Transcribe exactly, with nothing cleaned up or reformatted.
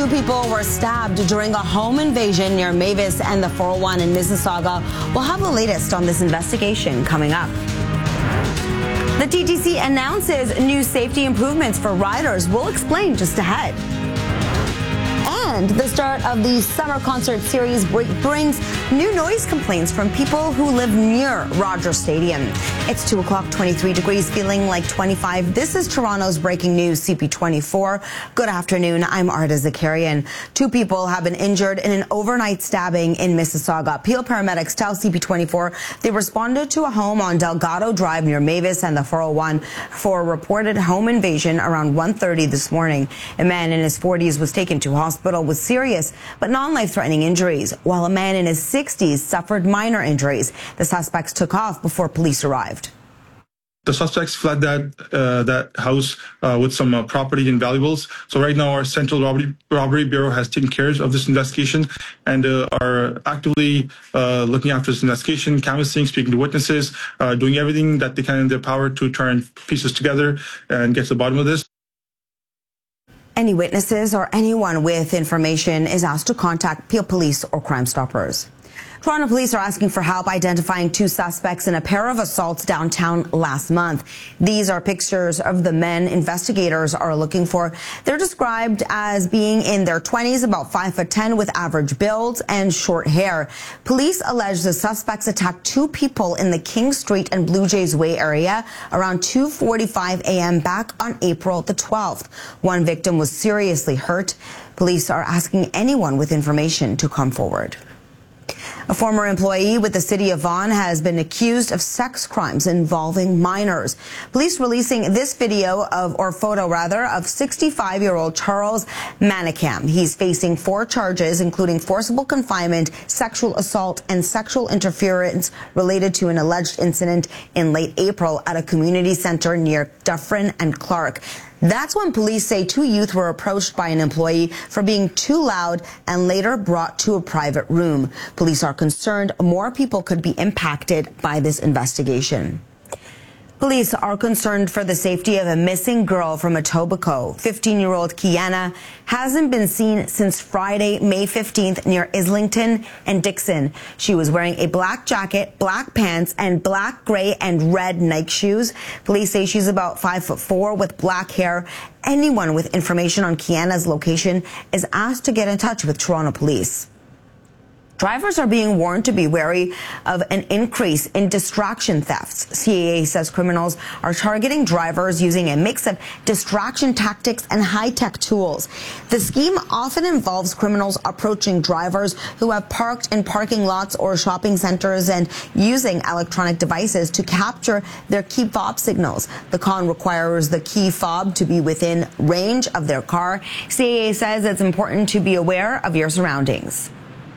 Two people were stabbed during a home invasion near Mavis and the four oh one in Mississauga. We'll have the latest on this investigation coming up. The T T C announces new safety improvements for riders. We'll explain just ahead. And the start of the summer concert series brings new noise complaints from people who live near Rogers Stadium. It's two o'clock, twenty-three degrees, feeling like twenty-five. This is Toronto's breaking news, C P twenty-four. Good afternoon. I'm Arda Zakarian. Two people have been injured in an overnight stabbing in Mississauga. Peel paramedics tell C P twenty-four they responded to a home on Delgado Drive near Mavis and the four oh one for a reported home invasion around one thirty this morning. A man in his forties was taken to hospital with serious but non-life-threatening injuries, while a man in his sixties suffered minor injuries. The suspects took off before police arrived. The suspects fled that uh, that house uh, with some uh, property and valuables. So right now, our Central Robbery, Robbery Bureau has taken care of this investigation and uh, are actively uh, looking after this investigation, canvassing, speaking to witnesses, uh, doing everything that they can in their power to try and piece this together and get to the bottom of this. Any witnesses or anyone with information is asked to contact Peel Police or Crime Stoppers. Toronto police are asking for help identifying two suspects in a pair of assaults downtown last month. These are pictures of the men investigators are looking for. They're described as being in their twenties, about five foot ten, with average build and short hair. Police allege the suspects attacked two people in the King Street and Blue Jays Way area around two forty-five a m back on April the twelfth. One victim was seriously hurt. Police are asking anyone with information to come forward. A former employee with the city of Vaughan has been accused of sex crimes involving minors. Police releasing this video of, or photo rather, of sixty-five-year-old Charles Manicam. He's facing four charges, including forcible confinement, sexual assault, and sexual interference related to an alleged incident in late April at a community center near Dufferin and Clark. That's when police say two youth were approached by an employee for being too loud and later brought to a private room. Police are concerned more people could be impacted by this investigation. Police are concerned for the safety of a missing girl from Etobicoke. fifteen-year-old Kiana hasn't been seen since Friday, May fifteenth, near Islington and Dixon. She was wearing a black jacket, black pants, and black, gray, and red Nike shoes. Police say she's about five foot four with black hair. Anyone with information on Kiana's location is asked to get in touch with Toronto Police. Drivers are being warned to be wary of an increase in distraction thefts. C A A says criminals are targeting drivers using a mix of distraction tactics and high-tech tools. The scheme often involves criminals approaching drivers who have parked in parking lots or shopping centers and using electronic devices to capture their key fob signals. The con requires the key fob to be within range of their car. C A A says it's important to be aware of your surroundings.